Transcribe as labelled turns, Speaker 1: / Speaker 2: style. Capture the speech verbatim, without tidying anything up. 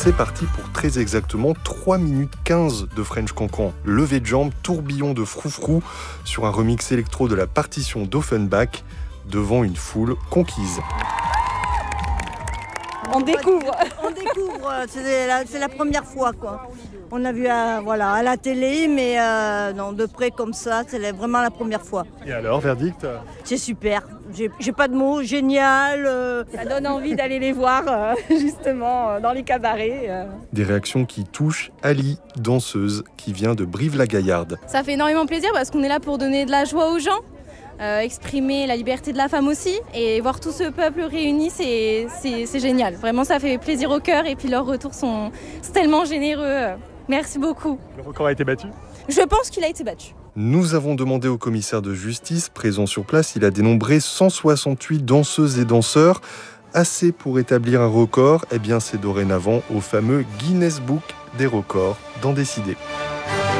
Speaker 1: C'est parti pour très exactement trois minutes quinze de French Cancan. Levé de jambes, tourbillon de froufrou sur un remix électro de la partition d'Offenbach devant une foule conquise.
Speaker 2: On découvre.
Speaker 3: On découvre, c'est la, c'est la première fois quoi. On a vu à, voilà, à la télé, mais euh, non, de près comme ça, c'est la, vraiment la première fois.
Speaker 1: Et alors, verdict ?
Speaker 3: C'est super, j'ai, j'ai pas de mots, génial. Euh...
Speaker 2: Ça donne envie d'aller les voir euh, justement euh, dans les cabarets. Euh.
Speaker 1: Des réactions qui touchent Ali, danseuse, qui vient de Brive-la-Gaillarde.
Speaker 4: Ça fait énormément plaisir parce qu'on est là pour donner de la joie aux gens. Euh, exprimer la liberté de la femme aussi et voir tout ce peuple réuni, c'est, c'est, c'est génial. Vraiment, ça fait plaisir au cœur et puis leurs retours sont tellement généreux. Merci beaucoup.
Speaker 1: Le record a été battu ?
Speaker 4: Je pense qu'il a été battu.
Speaker 1: Nous avons demandé au commissaire de justice présent sur place. Il a dénombré cent soixante-huit danseuses et danseurs. Assez pour établir un record. Eh bien, c'est dorénavant au fameux Guinness Book des records d'en décider.